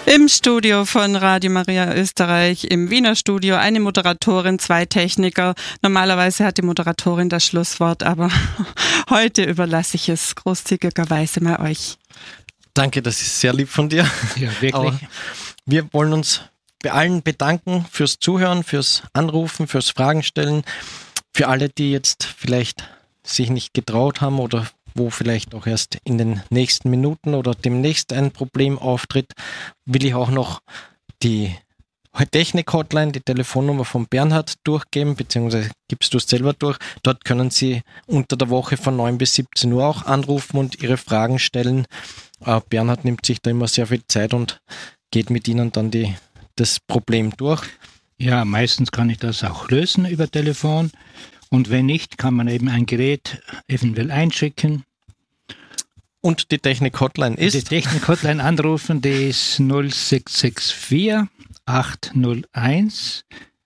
Im Studio von Radio Maria Österreich, im Wiener Studio, eine Moderatorin, 2 Techniker. Normalerweise hat die Moderatorin das Schlusswort, aber heute überlasse ich es großzügigerweise mal euch. Danke, das ist sehr lieb von dir. Ja, wirklich. Aber wir wollen uns bei allen bedanken fürs Zuhören, fürs Anrufen, fürs Fragen stellen. Für alle, die jetzt vielleicht sich nicht getraut haben oder wo vielleicht auch erst in den nächsten Minuten oder demnächst ein Problem auftritt, will ich auch noch die Technik-Hotline, die Telefonnummer von Bernhard durchgeben, beziehungsweise gibst du es selber durch. Dort können Sie unter der Woche von 9 bis 17 Uhr auch anrufen und Ihre Fragen stellen. Bernhard nimmt sich da immer sehr viel Zeit und geht mit Ihnen dann das Problem durch. Ja, meistens kann ich das auch lösen über Telefon. Und wenn nicht, kann man eben ein Gerät eventuell einschicken. Und die Technik-Hotline ist? Die Technik-Hotline anrufen, die ist 0664 801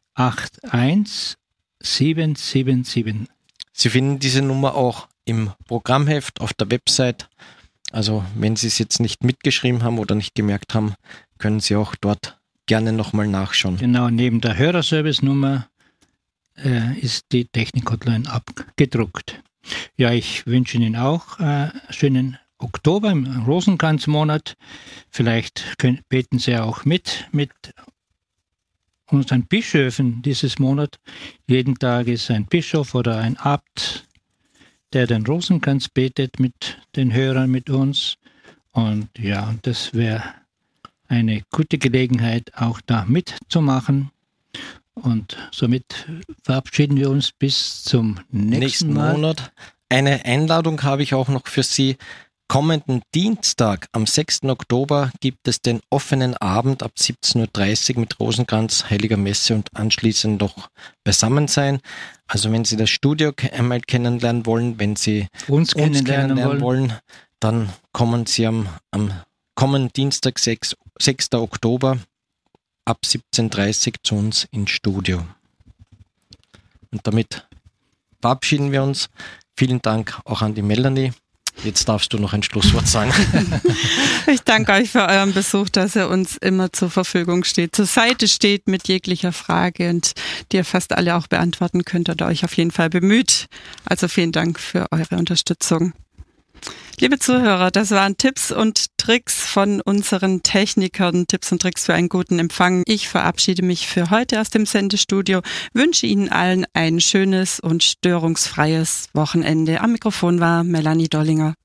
81777. Sie finden diese Nummer auch im Programmheft auf der Website. Also wenn Sie es jetzt nicht mitgeschrieben haben oder nicht gemerkt haben, können Sie auch dort gerne nochmal nachschauen. Genau, neben der Hörerservice-Nummer ist die Technik-Hotline abgedruckt. Ja, ich wünsche Ihnen auch einen schönen Oktober im Rosenkranzmonat. Vielleicht beten Sie auch mit unseren Bischöfen dieses Monat. Jeden Tag ist ein Bischof oder ein Abt, der den Rosenkranz betet mit den Hörern, mit uns. Und ja, das wäre eine gute Gelegenheit, auch da mitzumachen. Und somit verabschieden wir uns bis zum nächsten Monat. Eine Einladung habe ich auch noch für Sie. Kommenden Dienstag, am 6. Oktober, gibt es den offenen Abend ab 17.30 Uhr mit Rosenkranz, Heiliger Messe und anschließend noch Beisammensein. Also wenn Sie das Studio einmal kennenlernen wollen, wenn Sie uns kennenlernen wollen, dann kommen Sie am kommenden Dienstag, 6. Oktober, ab 17.30 Uhr zu uns ins Studio. Und damit verabschieden wir uns. Vielen Dank auch an die Melanie. Jetzt darfst du noch ein Schlusswort sagen. Ich danke euch für euren Besuch, dass ihr uns immer zur Verfügung steht, zur Seite steht mit jeglicher Frage und die ihr fast alle auch beantworten könnt oder euch auf jeden Fall bemüht. Also vielen Dank für eure Unterstützung. Liebe Zuhörer, das waren Tipps und Tricks von unseren Technikern, Tipps und Tricks für einen guten Empfang. Ich verabschiede mich für heute aus dem Sendestudio, wünsche Ihnen allen ein schönes und störungsfreies Wochenende. Am Mikrofon war Melanie Dollinger.